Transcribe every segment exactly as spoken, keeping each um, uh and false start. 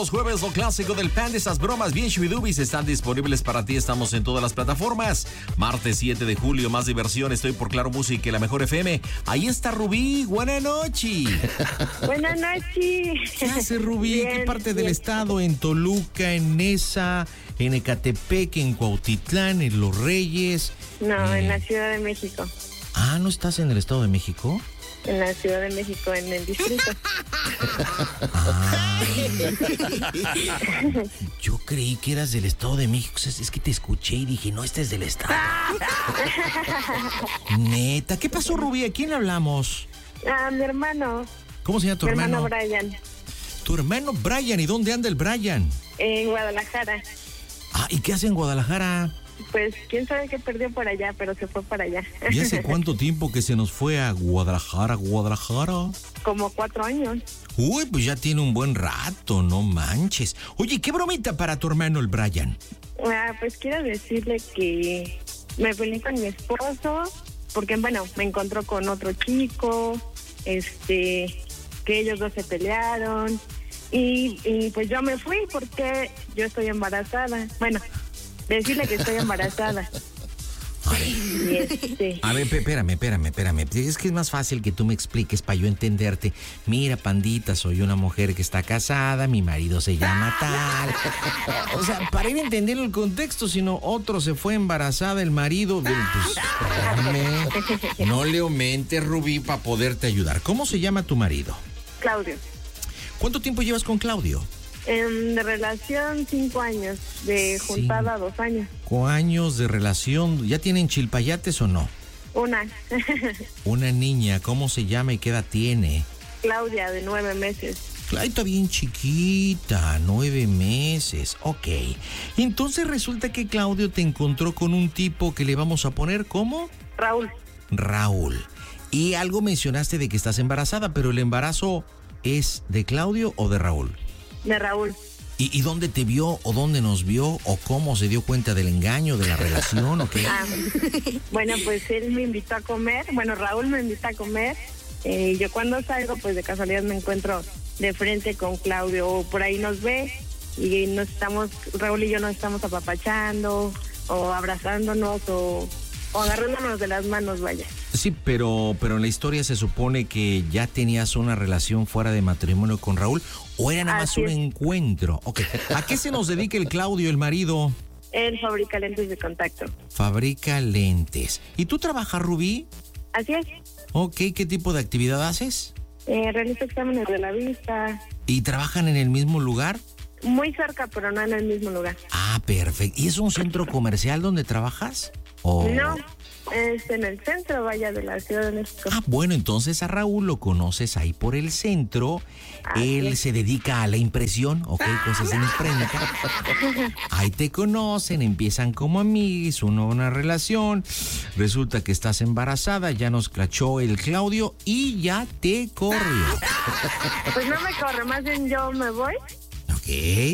Los jueves, lo clásico del pan, de esas bromas bien shubidubis están disponibles para ti. Estamos en todas las plataformas. Martes siete de julio, más diversión. Estoy por Claro Música y la Mejor F M. Ahí está Rubí. Buenas noches. Buenas noches. ¿Qué hace Rubí? Bien, ¿Qué parte bien. del estado? ¿En Toluca, en Nesa, en Ecatepec, en Cuautitlán, en Los Reyes? No, Eh, en la Ciudad de México. Ah, ¿no estás en el Estado de México? En la Ciudad de México, en el distrito. Ah, yo creí que eras del Estado de México. Es es que te escuché y dije, no, este es del Estado. Neta, ¿qué pasó, Rubí? ¿A quién le hablamos? Ah, mi hermano. ¿Cómo se llama tu Mi hermano? hermano Brian. Tu hermano Brian. ¿Y dónde anda el Brian? En Guadalajara. Ah, ¿y qué hace en Guadalajara? Pues quién sabe qué perdió por allá, pero se fue para allá. ¿Y hace cuánto tiempo que se nos fue a Guadalajara, Guadalajara? Como cuatro años. Uy, pues ya tiene un buen rato, no manches. Oye, ¿qué bromita para tu hermano el Brian? Ah, pues quiero decirle que me peleé con mi esposo, porque bueno, me encontró con otro chico, este, que ellos dos se pelearon, y, y pues yo me fui porque yo estoy embarazada. Bueno, decirle que estoy embarazada. Y este, A ver, pe- espérame, espérame, espérame. Es que es más fácil que tú me expliques para yo entenderte. Mira, pandita, soy una mujer que está casada, mi marido se llama tal. O sea, para ir entendiendo el contexto, sino otro se fue embarazada, el marido de... Pues, espérame. No le aumentes, Rubí, para poderte ayudar. ¿Cómo se llama tu marido? Claudio. ¿Cuánto tiempo llevas con Claudio? En, de relación, cinco años. De juntada, dos años. Cinco años de relación. ¿Ya tienen chilpayates o no? Una. Una niña, ¿cómo se llama y qué edad tiene? Claudia, de nueve meses. Ay, está bien chiquita, nueve meses. Ok. Entonces resulta que Claudio te encontró con un tipo que le vamos a poner ¿cómo? Raúl. Raúl. Y algo mencionaste de que estás embarazada, pero ¿el embarazo es de Claudio o de Raúl? De Raúl. ¿Y, y dónde te vio o dónde nos vio o cómo se dio cuenta del engaño, de la relación o qué? Ah, bueno, pues él me invitó a comer. Bueno, Raúl me invita a comer. Eh, yo cuando salgo, pues de casualidad me encuentro de frente con Claudio. O por ahí nos ve y nos estamos, Raúl y yo nos estamos apapachando o abrazándonos o, o agarrándonos de las manos, vaya. Sí, pero, pero en la historia se supone que ya tenías una relación fuera de matrimonio con Raúl, ¿o era nada más Así un es. encuentro? Okay. ¿A qué se nos dedica el Claudio, el marido? Él fabrica lentes de contacto. Fabrica lentes. ¿Y tú trabajas, Rubí? Así es. Ok, ¿qué tipo de actividad haces? Eh, realizo exámenes de la vista. ¿Y trabajan en el mismo lugar? Muy cerca, pero no en el mismo lugar. Ah, perfecto. ¿Y es un centro comercial donde trabajas? ¿O... No, es en el centro, vaya, de la Ciudad de México. Ah, bueno, entonces a Raúl lo conoces ahí por el centro. Así Él es. se dedica a la impresión, ok, cosas de imprenta. Ahí te conocen, empiezan como amigos, uno una relación. Resulta que estás embarazada, ya nos clachó el Claudio y ya te corrió. Pues no me corre, más bien yo me voy. Ok.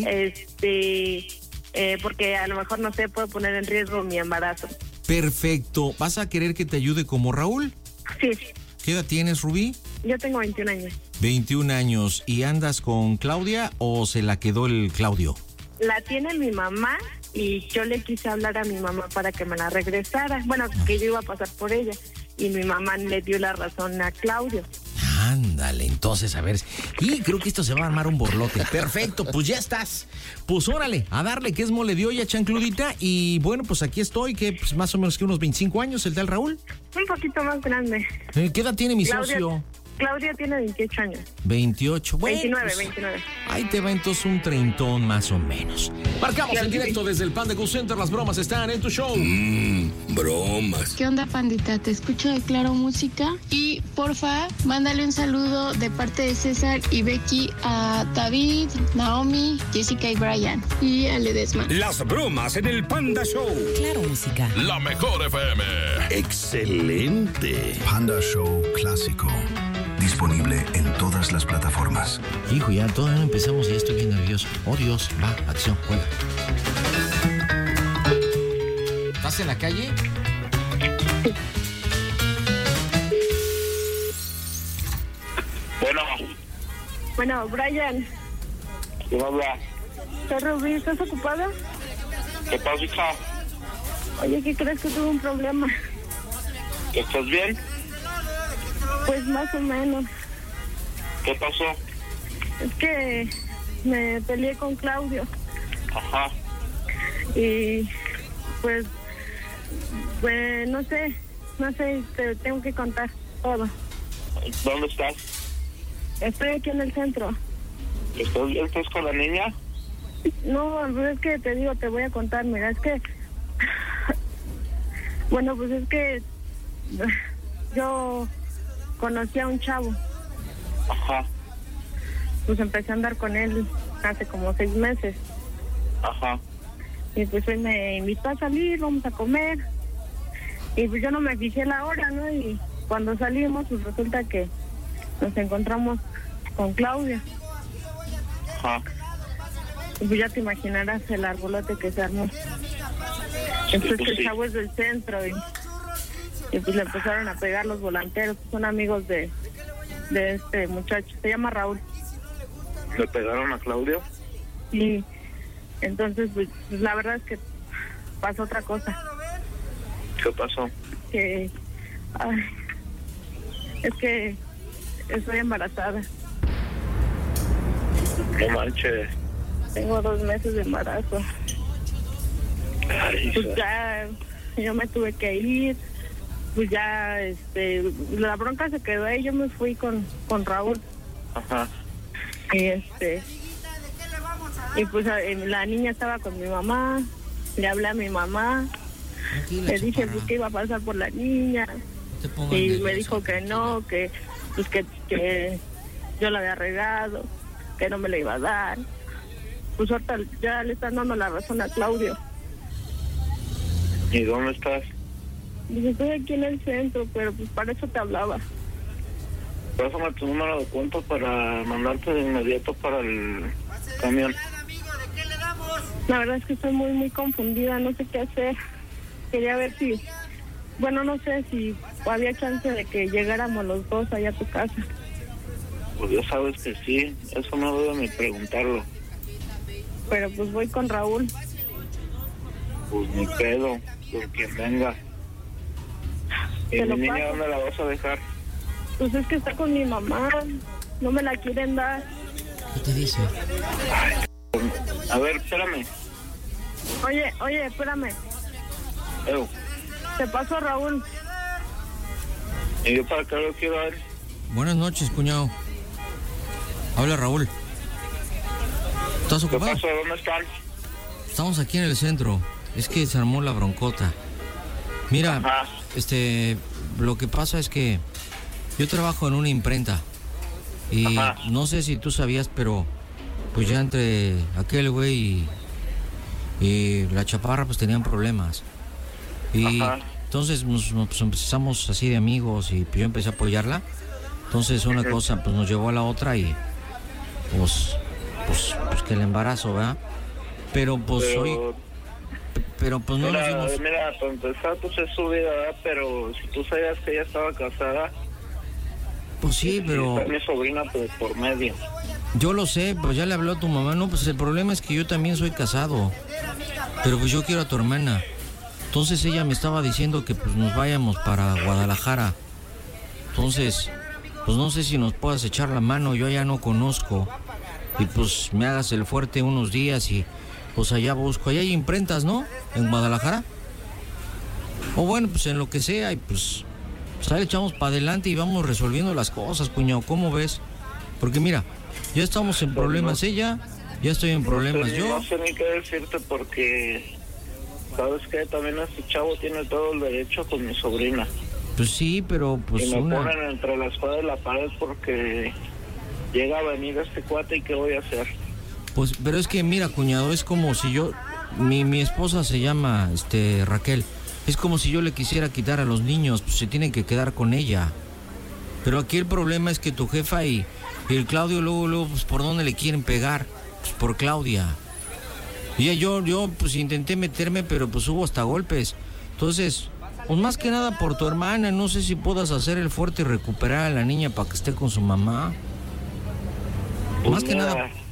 Este, eh, porque a lo mejor, no sé, puedo poner en riesgo mi embarazo. Perfecto. ¿Vas a querer que te ayude como Raúl? Sí, ¿Qué edad tienes, Rubí? yo tengo veintiún años. veintiún años. ¿Y andas con Claudia o se la quedó el Claudio? La tiene mi mamá y yo le quise hablar a mi mamá para que me la regresara. Bueno, que yo iba a pasar por ella. Y mi mamá le dio la razón a Claudio. Ándale, entonces, a ver. Y creo que esto se va a armar un borlote. Perfecto, pues ya estás. Pues órale, a darle que es mole de olla, chancludita. Y bueno, pues aquí estoy, que pues, más o menos que unos veinticinco años, el tal Raúl. Un poquito más grande. Eh, ¿Qué edad tiene mi Claudia, socio? Claudia tiene veintiocho años. veintiocho. Bueno, veintinueve, pues, veintinueve. ahí te va entonces un treintón más o menos. Marcamos en directo desde el Panda Cool Center. Las bromas están en tu show. Mmm, bromas. ¿Qué onda, pandita? Te escucho de Claro Música y porfa, mándale un saludo de parte de César y Becky a David, Naomi, Jessica y Brian y a Ledesma. Las bromas en el Panda Show. Claro Música. La Mejor F M. Excelente. Panda Show Clásico. Disponible en todas las plataformas. Hijo, ya todavía no empezamos y ya estoy bien nervioso. Oh, Dios, va, acción, juega. ¿Estás en la calle? Bueno, Brian, ¿Quién habla? Soy Rubí, ¿estás ocupada? ¿Qué pasa, hija? Oye, ¿qué crees que tuve un problema? ¿Estás bien? Pues más o menos. ¿Qué pasó? Es que me peleé con Claudio. Ajá. Y pues, pues no sé, no sé, te tengo que contar todo. ¿Dónde estás? Estoy aquí en el centro. ¿Estás, ¿Estás con la niña? No, pues es que te digo, te voy a contar, mira, es que... Bueno, pues es que yo conocí a un chavo. Ajá. Pues empecé a andar con él hace como seis meses. Ajá. Y pues él me invitó a salir, vamos a comer. Y pues yo no me fijé la hora, ¿no? Y cuando salimos, pues resulta que nos encontramos con Claudia. Ajá. Y pues ya te imaginarás el arbolote que se armó. Entonces pues el sí. chavo es del centro y, y pues le empezaron a pegar los volanteros. Son amigos de, de este muchacho, se llama Raúl. ¿Le pegaron a Claudio? Y entonces pues la verdad es que pasó otra cosa. ¿Qué pasó? Que ay, es que estoy embarazada. No manches. Tengo dos meses de embarazo. Ay, Pues hija. ya yo me tuve que ir. Pues ya este la bronca se quedó ahí. Yo me fui con, con Raúl. Ajá. Y este y pues eh, la niña estaba con mi mamá. Le hablé a mi mamá. Tranquila, Le dije chaparra. pues que iba a pasar por la niña. No te pongas Y me nerviosa, dijo que no, que pues que, que yo la había regado, que no me la iba a dar. Pues ahorita ya le están dando la razón a Claudio. ¿Y dónde estás? Dice, estoy aquí en el centro, pero pues para eso te hablaba. Pásame tu número de cuenta para mandarte de inmediato para el camión. La verdad es que estoy muy, muy confundida, no sé qué hacer. Quería ver si, bueno, no sé si había chance de que llegáramos los dos allá a tu casa. Pues ya sabes que sí, eso no debo ni preguntarlo. Pero pues voy con Raúl. Pues ni pedo, con quien venga. ¿Y Te mi lo niña paso. dónde la vas a dejar? Pues es que está con mi mamá, no me la quieren dar. ¿Qué te dice? A ver, espérame. Oye, oye, espérame, Ew. te paso a Raúl. ¿Y yo para qué lo quiero ver? Buenas noches, cuñado. Habla Raúl. ¿Estás ¿Qué ocupado? pasó? ¿Dónde están? Estamos aquí en el centro. Es que se armó la broncota. Mira, Ajá. este, lo que pasa es que yo trabajo en una imprenta y Ajá. no sé si tú sabías, pero pues ya entre aquel güey y, y la chaparra pues tenían problemas. Y Ajá. entonces nos, nos pues, empezamos así de amigos y yo empecé a apoyarla. Entonces una Ujú. cosa pues nos llevó a la otra y pues, pues, pues que el embarazo, ¿verdad? Pero pues Pero, hoy, pero pues no nos mira, dimos... mira, para empezar, pues es su vida, ¿verdad? Pero si tú sabías que ella estaba casada, Pues sí, y pero está mi sobrina pues, por medio. yo lo sé, pues ya le habló a tu mamá. No, pues el problema es que yo también soy casado. Pero pues yo quiero a tu hermana. Entonces ella me estaba diciendo que pues nos vayamos para Guadalajara. Entonces, pues no sé si nos puedas echar la mano, yo ya no conozco. Y pues me hagas el fuerte unos días y pues allá busco. Allá hay imprentas, ¿no? En Guadalajara. O bueno, pues en lo que sea y pues, pues ahí le echamos para adelante y vamos resolviendo las cosas, cuñado. ¿Cómo ves? Porque mira, ya estamos en problemas ella, ya estoy en problemas no sé, yo. No sé ni qué decirte porque, ¿sabes qué? También este chavo tiene todo el derecho con mi sobrina. Pues sí, pero pues y me una... ponen entre la espada y la pared porque llega a venir este cuate y ¿qué voy a hacer? Pues, pero es que mira, cuñado, es como si yo, mi, mi esposa se llama, este, Raquel, es como si yo le quisiera quitar a los niños, pues se tienen que quedar con ella. Pero aquí el problema es que tu jefa y, y el Claudio luego, luego, pues por dónde le quieren pegar, pues por Claudia. Y ya yo, yo, pues intenté meterme, pero pues hubo hasta golpes. Entonces, pues más que nada por tu hermana, no sé si puedas hacer el fuerte y recuperar a la niña para que esté con su mamá. Pues Más que mira, nada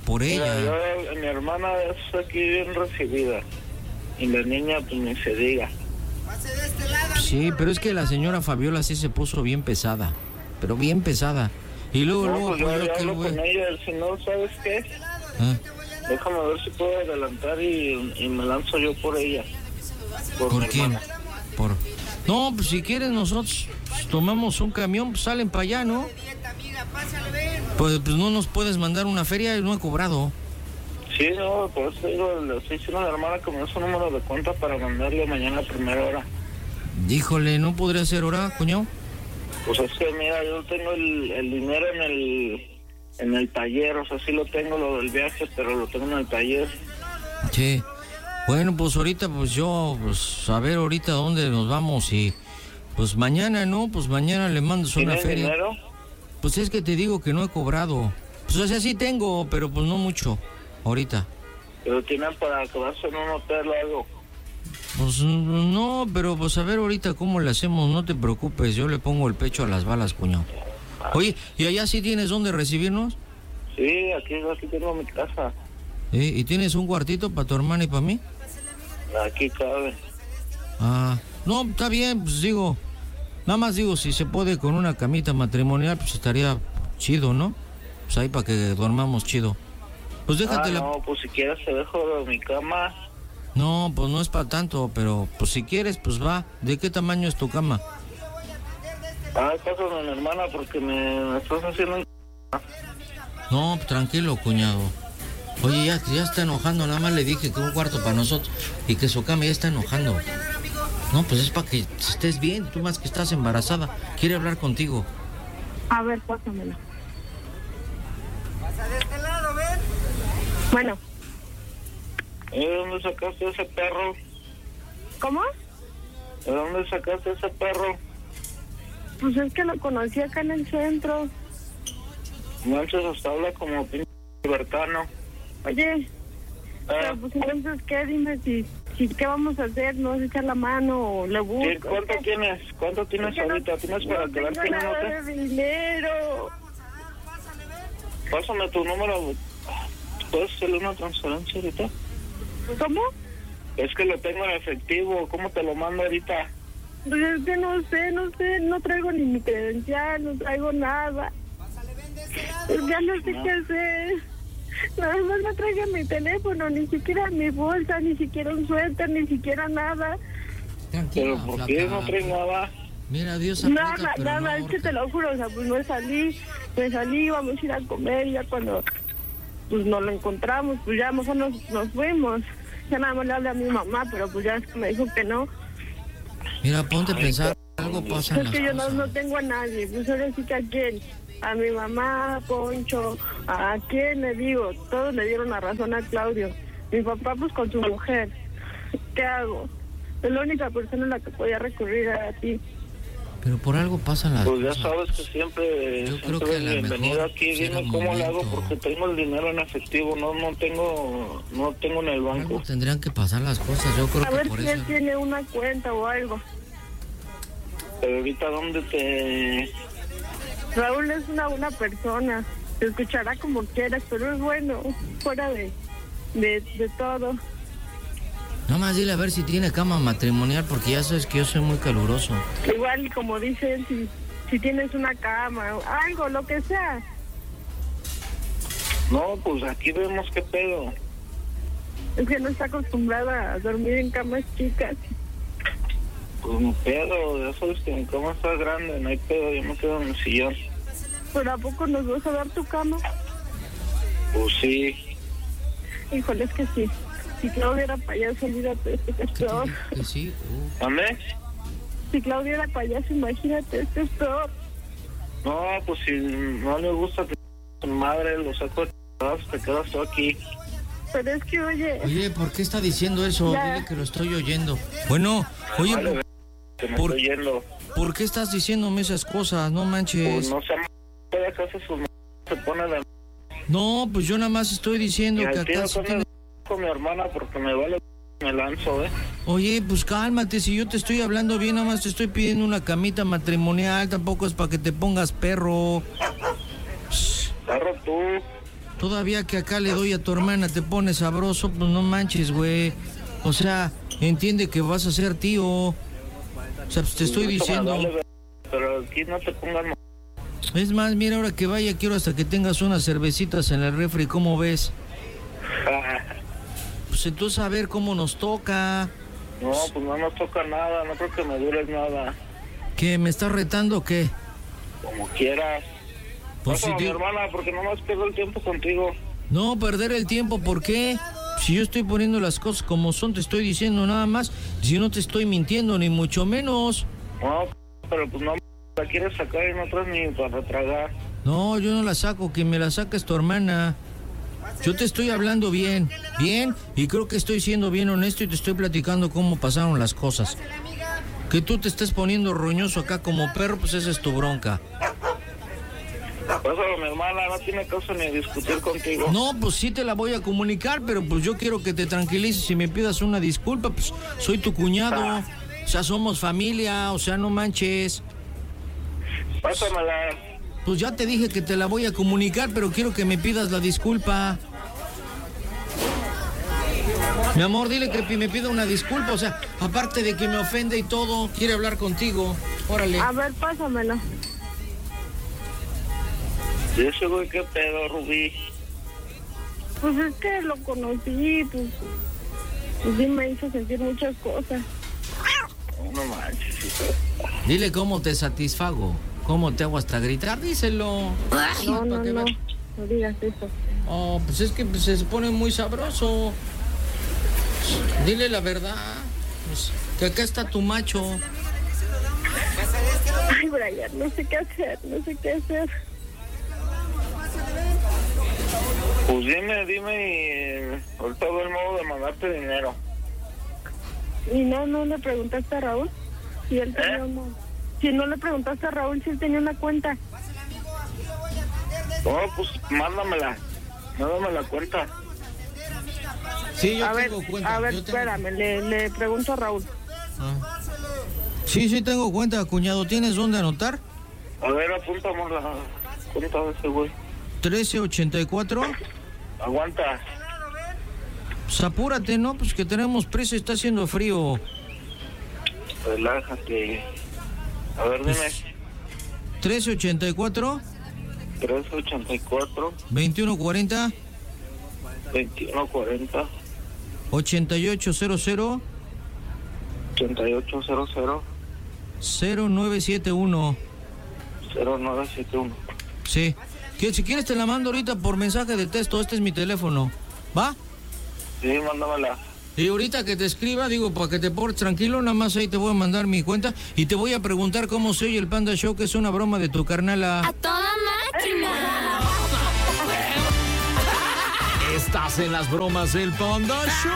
por Mira, ella. yo, mi hermana es aquí bien recibida. Y la niña, pues ni se diga. Sí, pero es que la señora Fabiola sí se puso bien pesada, pero bien pesada. Y luego, No, luego, pues yo pues, yo ya aquel hablo güey. con ella. Si no, ¿sabes qué? Ah, Déjame ver si puedo adelantar y, y me lanzo yo por ella. Por, ¿Por mi quién? hermana. Por... No, pues si quieres nosotros pues, tomamos un camión, pues salen para allá, ¿no? Pues, pues no nos puedes mandar una feria, no he cobrado. Sí, no, por eso digo, le estoy diciendo a la hermana que me dé su número de cuenta para mandarle mañana a primera hora. Híjole, ¿no podría ser hora, cuñado? Pues es que, mira, yo tengo el, el dinero en el en el taller, o sea, sí lo tengo, lo del viaje, pero lo tengo en el taller. Sí. Bueno, pues ahorita, pues yo, pues a ver ahorita dónde nos vamos y... Pues mañana, ¿no? Pues mañana le mando una ¿Tienes feria. dinero? Pues es que te digo que no he cobrado. Pues o sea, sí tengo, pero pues no mucho. Ahorita. Pero tienen para quedarse en un hotel o algo. Pues no, pero pues a ver ahorita cómo le hacemos, no te preocupes, yo le pongo el pecho a las balas, cuñado. Oye, ¿y allá sí tienes dónde recibirnos? Sí, aquí, aquí tengo mi casa. ¿Eh? ¿Y tienes un cuartito para tu hermana y para mí? Aquí cabe. Ah, no, está bien, pues digo, nada más digo, si se puede con una camita matrimonial, pues estaría chido, ¿no? Pues ahí para que dormamos chido. Pues déjatela. Ah, no, pues si quieres te dejo de mi cama. No, pues no es para tanto, pero pues si quieres, pues va. ¿De qué tamaño es tu cama? Ah, pásame a mi hermana porque me, me estás haciendo un... No, pues, tranquilo, cuñado. Oye, ya, ya está enojando, nada más le dije que un cuarto para nosotros y que su cama ya está enojando. No, pues es para que estés bien, tú más que estás embarazada. Quiere hablar contigo. A ver, pásamelo. Bueno, ¿De dónde sacaste ese perro? ¿cómo? ¿De dónde sacaste ese perro? Pues es que lo conocí acá en el centro. Manches, hasta habla como pinche libertano. Oye, Ah, pero pues entonces, ¿qué? Dime si, si ¿qué vamos a hacer? ¿No vas a echar la mano o le busco? ¿qué- ¿Cuánto ¿Qué? tienes? ¿Cuánto tienes Es que no- ahorita? ¿Tienes para no quedarte tengo en un nada hotel? de dinero. Pásame tu número. ¿Puedes hacerle una transferencia ahorita? ¿Cómo? Es que lo tengo en efectivo. ¿Cómo te lo mando ahorita? Pues es que no sé, no sé, no traigo ni mi credencial, no traigo nada. Pues ya no sé qué hacer. Nada más no traigo mi teléfono, ni siquiera mi bolsa, ni siquiera un suéter, ni siquiera nada. Tranquila, ¿Pero por qué no traes nada? Mira, Dios aprieta, Nada, pero nada, no es que ahorca. te lo juro, o sea, pues no salí, me salí, íbamos a ir a comer, y ya cuando pues no lo encontramos, pues ya mejor nos, nos fuimos. Ya nada más le hablé a mi mamá, pero pues ya es que me dijo que no. Mira, ponte a pensar, algo pasa en Es las que yo no, cosas. no tengo a nadie, pues ahora sí que a quién, a mi mamá, a Poncho, a quién le digo, todos le dieron la razón a Claudio. Mi papá pues con su mujer, ¿qué hago? Es la única persona a la que podía recurrir a ti. Pero por algo pasan las Pues ya cosas. sabes que siempre, Yo creo siempre que a eres lo bienvenido mejor aquí. será Dime cómo le hago momento. porque tengo el dinero en efectivo. No no tengo no tengo en el Por banco. algo tendrían que pasar las cosas, yo creo A que ver por si eso. él tiene una cuenta o algo. Pero ahorita dónde te... Raúl es una buena persona, te escuchará como quieras, pero es bueno, fuera de, de, de todo. Nada más dile a ver si tiene cama matrimonial, porque ya sabes que yo soy muy caluroso. Igual, como dicen, si, si tienes una cama, algo, lo que sea. No, pues aquí vemos qué pedo. Es que no está acostumbrada a dormir en camas chicas. Pues mi pedo, ya sabes que mi cama está grande, no hay pedo, yo me quedo en el sillón. ¿Pero a poco nos vas a dar tu cama? Pues sí. Híjole, es que sí. Si Claudia era payaso, olvídate, esto que es ¿Qué te peor. digo que sí? Uh, ¿Amé? Si Claudia era payaso, imagínate, esto es peor. No, pues si no le gusta que tu madre lo saco de pedazos, te quedas tú aquí. Pero es que, oye, Oye, ¿por qué está diciendo eso? Ya. Dile que lo estoy oyendo. Bueno, oye, Vale, ¿por, que me por- estoy yendo. ¿por qué estás diciéndome esas cosas? No Pues manches. no se puede acaso sus m- se pone de... No, pues yo nada más estoy diciendo Y que al tiro acá sí con, tiene... con mi hermana porque me vale me lanzo, ¿eh? Oye, pues cálmate, si yo te estoy hablando bien, nada más te estoy pidiendo una camita matrimonial, tampoco es para que te pongas perro. Carro tú. Todavía que acá le doy a tu hermana te pones sabroso, pues no manches, güey. O sea, entiende que vas a ser tío. O sea, pues te estoy diciendo. Pero aquí no te pongan. Es más, mira, ahora que vaya, quiero hasta que tengas unas cervecitas en el refri, ¿cómo ves? Pues entonces a ver cómo nos toca. No, pues no nos toca nada, no creo que me dures nada. ¿Qué, me estás retando o qué? Como quieras. Pues Pásame si a mi te... hermana, porque no más pierdo el tiempo contigo. No, perder el tiempo, ¿por qué? Si yo estoy poniendo las cosas como son, te estoy diciendo nada más. Si no te estoy mintiendo, ni mucho menos. No, pero pues no la quieres sacar y no traes ni para tragar. No, yo no la saco, quien me la saca es tu hermana. Yo te estoy hablando bien, bien, y creo que estoy siendo bien honesto y te estoy platicando cómo pasaron las cosas. Que tú te estés poniendo roñoso acá como perro, pues esa es tu bronca. Pásalo a mi hermana, no tiene caso ni discutir contigo. No, pues sí te la voy a comunicar, pero pues yo quiero que te tranquilices y me pidas una disculpa, pues soy tu cuñado, ah. O sea, somos familia, o sea, no manches. Pásamela. Pues ya te dije que te la voy a comunicar, pero quiero que me pidas la disculpa. Mi amor, dile que me pida una disculpa, o sea, aparte de que me ofende y todo, quiere hablar contigo. Órale. A ver, pásamela. ¿Y ese güey qué pedo, Rubí? Pues es que lo conocí, pues, pues sí me hizo sentir muchas cosas. No manches. Dile cómo te satisfago, cómo te hago hasta gritar, díselo. No, no, no, no digas eso. Oh, pues es que pues, se pone muy sabroso. Dile la verdad, pues, que acá está tu macho. Ay, Brian, no sé qué hacer, no sé qué hacer. Pues dime, dime y ahorita veo el modo de mandarte dinero. ¿Y no, no le preguntaste a Raúl? Si él tenía ¿Eh? una... Si no le preguntaste a Raúl si él tenía una cuenta. No, pues mándamela, mándame la cuenta. Sí, yo a tengo ver, cuenta. A ver, yo tengo... espérame, le, le pregunto a Raúl. Ah. Sí, sí tengo cuenta, cuñado. ¿Tienes dónde anotar? A ver, apúntame la cuenta de ese güey. trece ochenta y cuatro. Aguanta. Pues apúrate, ¿no? Pues que tenemos prisa, está haciendo frío. Relájate. A ver, dime. Pues, trece ochenta y cuatro. trece ochenta y cuatro. veintiuno cuarenta. veintiuno cuarenta. ochenta y ocho cero cero. ochenta y ocho cero cero. cero nueve siete uno. cero nueve siete uno. Sí. Que si quieres te la mando ahorita por mensaje de texto, este es mi teléfono. ¿Va? Sí, mándamela. Y ahorita que te escriba, digo, para que te portes tranquilo, nada más ahí te voy a mandar mi cuenta y te voy a preguntar cómo se oye el Panda Show, que es una broma de tu carnala. ¡A toda máquina! Estás en las bromas del Panda Show.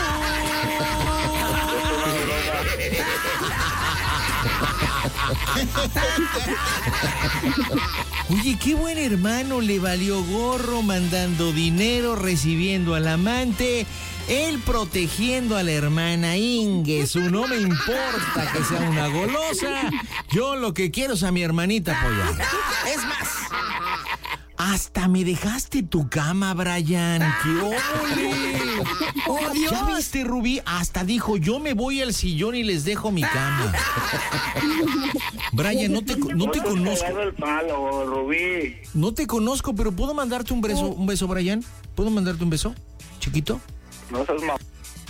Oye, qué buen hermano, le valió gorro, mandando dinero, recibiendo al amante, él protegiendo a la hermana Inguesu. No me importa que sea una golosa, yo lo que quiero es a mi hermanita apoyar. Es más, hasta me dejaste tu cama, Brian. ¡Qué ole! ¡Oh, Dios! ¿Ya viste, Rubí? Hasta dijo, yo me voy al sillón y les dejo mi cama. Brian, no te, no te conozco. El palo, Rubí. No te conozco, pero ¿puedo mandarte un beso, un beso, Brian? ¿Puedo mandarte un beso? ¿Chiquito? No seas ma...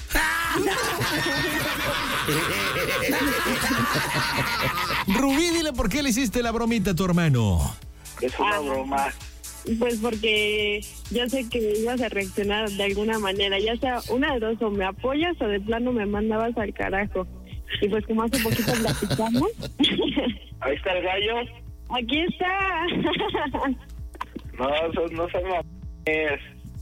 Rubí, dile por qué le hiciste la bromita a tu hermano. Es una Ah. broma. Pues porque yo sé que ibas a reaccionar de alguna manera, ya sea una de dos, o me apoyas o de plano me mandabas al carajo. Y pues como hace poquito platicamos. Ahí está el gallo. Aquí está. No, eso no se ma... Es...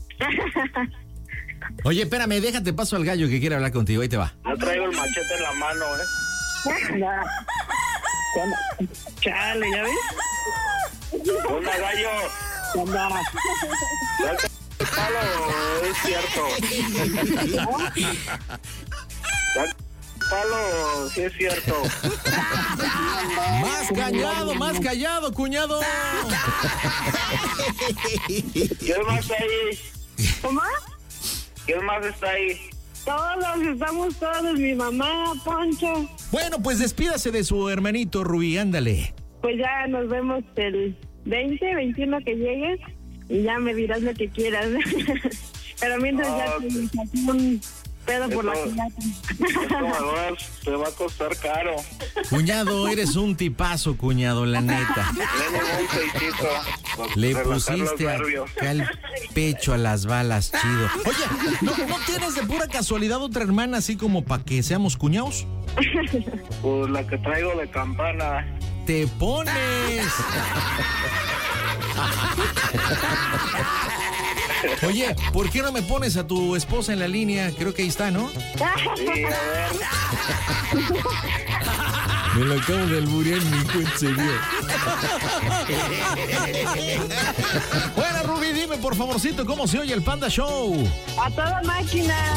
Oye, espérame, déjate paso al gallo que quiere hablar contigo, ahí te va. No traigo el machete en la mano, ¿eh? Chale, ¿ya ves? Una gallo. ¿El palo es cierto? palo, sí es cierto. Más callado, más callado, cuñado. ¿Quién más está ahí? ¿Cómo? ¿Quién más está ahí? Todos, estamos todos, mi mamá, Poncho. Bueno, pues despídase de su hermanito Rubí, ándale. Pues ya nos vemos el veinte, veintiuno que llegues y ya me dirás lo que quieras. Pero mientras Ah, ya ok. te saqué un pedo por la Esto- culata. Esto me va, te va a costar caro. Cuñado, eres un tipazo, cuñado, la neta. Tiene un seisito. para Le relajar los pusiste nervios. acá el pecho a las balas, chido. Oye, ¿no, ¿no tienes de pura casualidad otra hermana así como para que seamos cuñados? Pues la que traigo de campana. ¡Te pones! Oye, ¿por qué no me pones a tu esposa en la línea? Creo que ahí está, ¿no? Sí, a ver. Me lo acabo de alburear, mijo, en serio. Bueno, Rubí, dime por favorcito cómo se oye el Panda Show. A toda máquina.